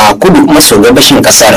a kudu maso gabashin kasar.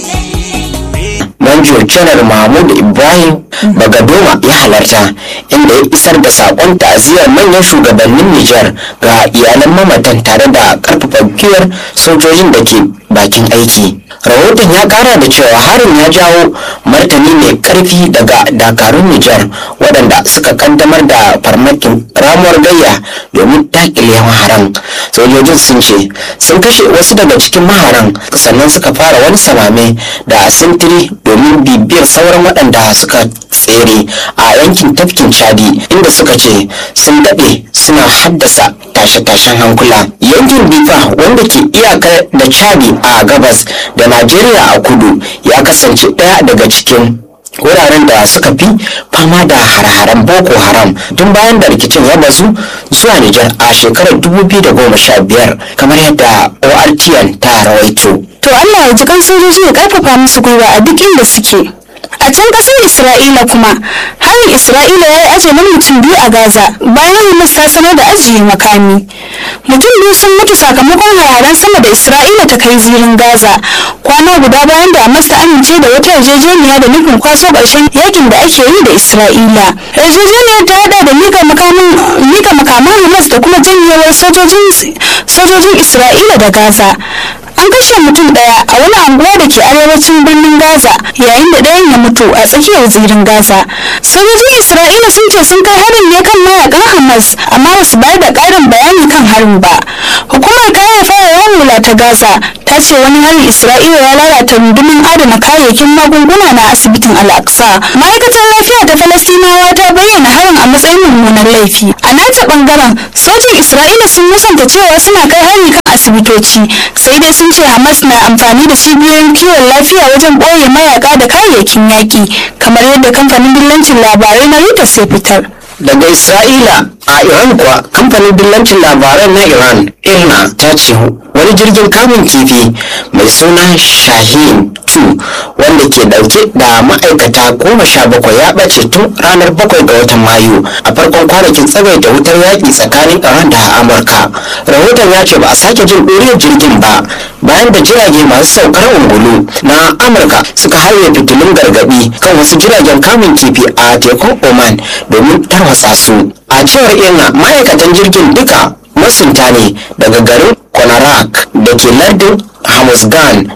Manjo Janar Mahmud Ibrahim Bagadoma ya halarta, inda ya isar da sakon ta'aziyar manyan shugabannin Nijar ga iyalan mamatan tare da karfafa gwiwar sojojin da ke bakin aiki. Rahoton ya kara da cewa harin ya jawo martani mai karfi daga dakarun Nijar waɗanda suka kaddamar da farmakin ramuwar gayya domin dakile maharan. Sojojin sun ce sun kashe wasu daga cikin maharan, sannan suka fara wani samame da sintiri domin bibiyar sauran waɗanda suka tsere a yankin tafkin Chadi, inda suka ce sun daɗe suna haddasa tashe-tashen hankula. Yankin Bifa, wanda ke iyakar da Chadi a gabas da Najeriya a kudu, ya kasance ɗaya daga cikin wuraren da suka fi fama da har-haren Boko Haram tun bayan da rikicin ya bazu zuwa Nijar a shekarar 2015, kamar yadda ORTN ta rawaito. To Allah ya ji kan sojoji ya karfafa musu gwiwa a duk inda suke. A can kasar Isra'ila kuma, harin Isra'ila ya yi ajalin mutum biyu a Gaza bayan Hamas ta sanar da ajiye makami. Mutum biyu sun mutu sakamakon hararen sama da Isra'ila ta kai zirin Gaza, kwana guda bayan da Hamas ta amince da wata yarjejeniya da nufin kwaso ƙarshen yakin da ake yi da Isra'ila. Yarjejeniyar ta hada da mika makaman Hamas da kuma janyewar sojojin Isra'ila da Gaza. An kashe mutum ɗaya a wani anguwa da ke arewacin birnin Gaza, yayin da ɗayan ya mutu a tsakiyar zirin Gaza. Sojojin Isra'ila sun ce sun kai harin ne kan mayakan Hamas, amma ba su bayar da ƙarin bayani kan harin ba. Hukumar kare fararen hula ta Gaza ta ce wani harin Isra'ila ya lalata rundunar adana kayayyakin magunguna na asibitin Al-Aqsa. Ma'aikatar lafiya ta Falastinawa ta bayyana harin a matsayin mummunan laifi. A nata bangaren, sojin Isra'ila sun musanta cewa suna kai hari kan asibitoci, sai dai sun ce Hamas na amfani da cibiyoyin kiwon lafiya wajen ɓoye mayaka da kayayyakin yaƙi, kamar yadda kamfanin dillancin labarai na Reuters ya fitar. Daga Isra'ila, a Iran kuwa, kamfanin dillancin labarai na Iran IRNA ta ce wani jirgin kamun kifi mai suna Shahin 2 wanda ke dauke da ma'aikata 17 ya ɓace tun ranar 7 ga watan Mayu a farkon kwanakin tsagaita wutar yaƙi tsakanin Iran da Amurka. Rahoton ya ce ba a sake jin ɗuriyar jirgin ba bayan da jirage masu saukar ungulu na Amurka suka harbe fitilun gargaɗi kan wasu jiragen kamun kifi a tekun Oman domin tarwatsa su. A cewar IRNA, ma'aikatan jirgin duka masunta ne daga garin Konarak da ke lardin Hamazgan